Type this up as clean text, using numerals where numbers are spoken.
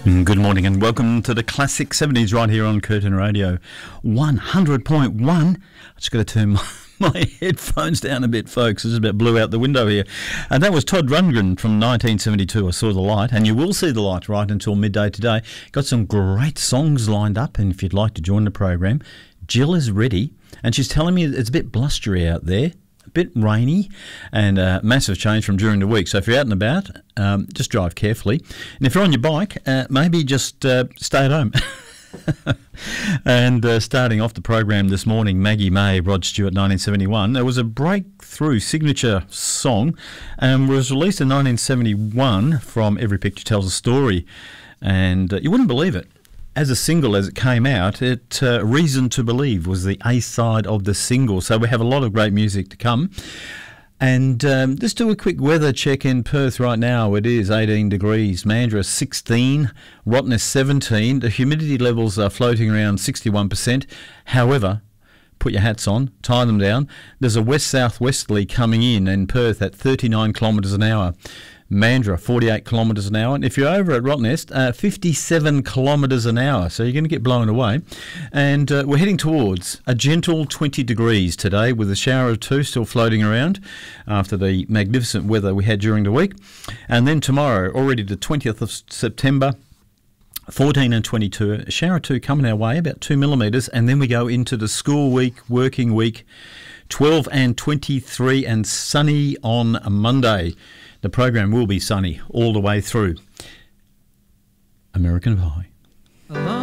Good morning and welcome to the Classic 70s right here on Curtin Radio 100.1. I just got to turn my headphones down a bit, folks. This is about blew out the window here. And that was Todd Rundgren from 1972, I Saw the Light. And you will see the light right until midday today. Got some great songs lined up, and if you'd like to join the program, Jill is ready. And she's telling me it's a bit blustery out there. Bit rainy and massive change from during the week. So if you're out and about, just drive carefully. And if you're on your bike, maybe just stay at home. And starting off the program this morning, Maggie May, Rod Stewart, 1971. There was a breakthrough signature song and was released in 1971 from Every Picture Tells a Story. And you wouldn't believe it. As a single, as it came out, Reason to Believe was the A-side of the single. So we have a lot of great music to come. And just do a quick weather check in Perth right now. It is 18 degrees, Mandurah 16, Rottnest 17. The humidity levels are floating around 61%. However, put your hats on, tie them down. There's a west-southwesterly coming in Perth at 39 kilometres an hour. Mandurah, 48 kilometres an hour. And if you're over at Rottnest, 57 kilometres an hour. So you're going to get blown away. And we're heading towards a gentle 20 degrees today with a shower or two still floating around after the magnificent weather we had during the week. And then tomorrow, already the 20th of September, 14 and 22, a shower or two coming our way, about 2 millimetres. And then we go into the school week, working week, 12 and 23 and sunny on a Monday. The program will be sunny all the way through. American Pie.